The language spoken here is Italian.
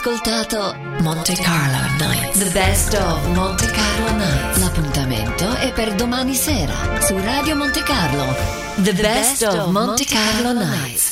ascoltato Monte Carlo Nights, The Best of Monte Carlo Nights. L'appuntamento è per domani sera su Radio Monte Carlo, The Best of Monte Carlo Nights.